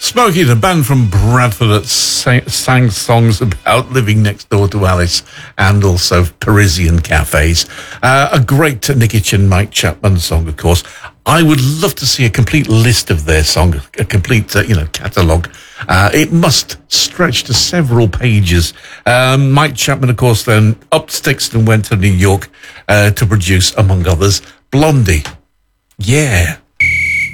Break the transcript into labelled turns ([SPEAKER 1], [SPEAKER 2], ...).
[SPEAKER 1] Smokey, the band from Bradford that sang songs about living next door to Alice and also Parisian cafes. A great Nick Hitch and Mike Chapman song, of course. I would love to see a complete list of their songs, a complete, catalogue. It must stretch to several pages. Mike Chapman, of course, then up sticks and went to New York to produce, among others, Blondie. Yeah.